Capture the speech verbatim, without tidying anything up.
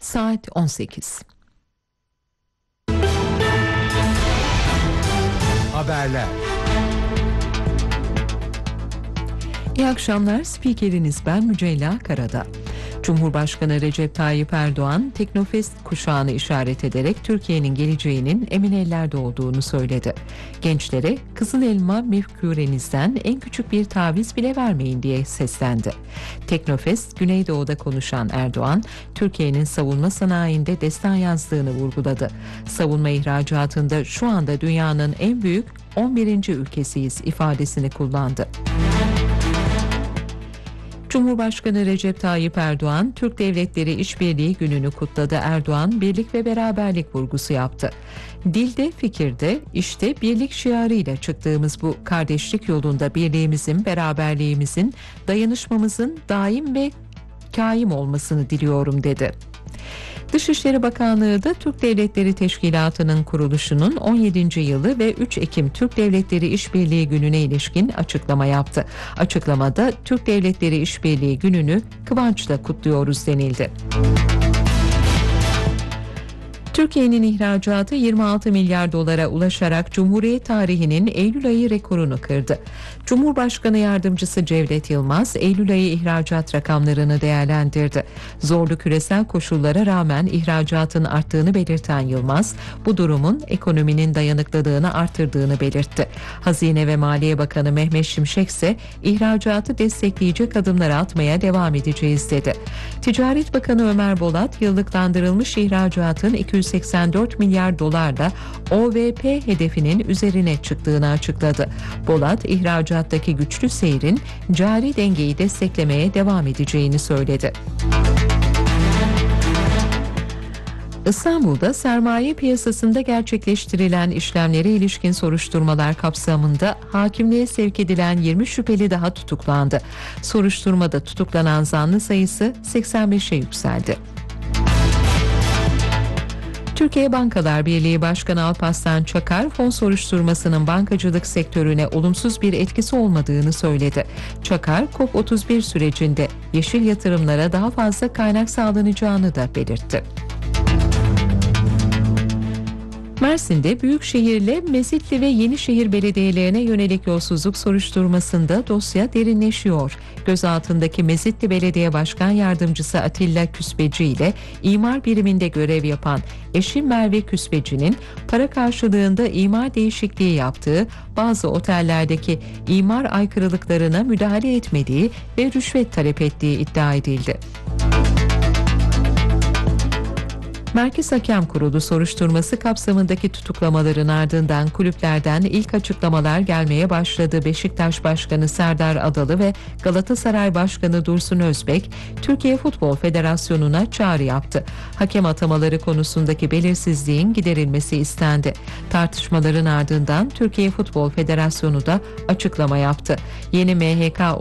Saat on sekiz. Haberler. İyi akşamlar. Spikeriniz ben Mücella Karadağ. Cumhurbaşkanı Recep Tayyip Erdoğan, Teknofest kuşağını işaret ederek Türkiye'nin geleceğinin emin ellerde olduğunu söyledi. Gençlere Kızıl Elma mefkûrenizden en küçük bir taviz bile vermeyin diye seslendi. Teknofest, Güneydoğu'da konuşan Erdoğan, Türkiye'nin savunma sanayinde destan yazdığını vurguladı. Savunma ihracatında şu anda dünyanın en büyük on birinci ülkesiyiz ifadesini kullandı. Cumhurbaşkanı Recep Tayyip Erdoğan, Türk Devletleri İşbirliği Günü'nü kutladı. Erdoğan, birlik ve beraberlik vurgusu yaptı. Dilde, fikirde, işte birlik şiarıyla çıktığımız bu kardeşlik yolunda birliğimizin, beraberliğimizin, dayanışmamızın daim ve kaim olmasını diliyorum dedi. Dışişleri Bakanlığı da Türk Devletleri Teşkilatı'nın kuruluşunun on yedinci yılı ve üç Ekim Türk Devletleri İşbirliği Günü'ne ilişkin açıklama yaptı. Açıklamada Türk Devletleri İşbirliği Günü'nü kıvançla kutluyoruz denildi. Türkiye'nin ihracatı yirmi altı milyar dolara ulaşarak Cumhuriyet tarihinin Eylül ayı rekorunu kırdı. Cumhurbaşkanı Yardımcısı Cevdet Yılmaz, Eylül ayı ihracat rakamlarını değerlendirdi. Zorlu küresel koşullara rağmen ihracatın arttığını belirten Yılmaz, bu durumun ekonominin dayanıklılığını artırdığını belirtti. Hazine ve Maliye Bakanı Mehmet Şimşek ise ihracatı destekleyecek adımlar atmaya devam edeceğiz dedi. Ticaret Bakanı Ömer Bolat, yıllıklandırılmış ihracatın iki yüz seksen dört milyar dolarla O V P hedefinin üzerine çıktığını açıkladı. Bolat, ihracattaki güçlü seyrin cari dengeyi desteklemeye devam edeceğini söyledi. İstanbul'da sermaye piyasasında gerçekleştirilen işlemlere ilişkin soruşturmalar kapsamında hakimliğe sevk edilen yirmi şüpheli daha tutuklandı. Soruşturmada tutuklanan zanlı sayısı seksen beşe yükseldi. Türkiye Bankalar Birliği Başkanı Alparslan Çakar, fon soruşturmasının bankacılık sektörüne olumsuz bir etkisi olmadığını söyledi. Çakar, COP otuz bir sürecinde yeşil yatırımlara daha fazla kaynak sağlanacağını da belirtti. Mersin'de Büyükşehir'le Mezitli ve Yenişehir belediyelerine yönelik yolsuzluk soruşturmasında dosya derinleşiyor. Gözaltındaki Mezitli Belediye Başkan Yardımcısı Atilla Küsbeci ile imar biriminde görev yapan eşi Merve Küsbeci'nin para karşılığında imar değişikliği yaptığı, bazı otellerdeki imar aykırılıklarına müdahale etmediği ve rüşvet talep ettiği iddia edildi. Merkez Hakem Kurulu soruşturması kapsamındaki tutuklamaların ardından kulüplerden ilk açıklamalar gelmeye başladı. Beşiktaş Başkanı Serdar Adalı ve Galatasaray Başkanı Dursun Özbek, Türkiye Futbol Federasyonu'na çağrı yaptı. Hakem atamaları konusundaki belirsizliğin giderilmesi istendi. Tartışmaların ardından Türkiye Futbol Federasyonu da açıklama yaptı. Yeni M H K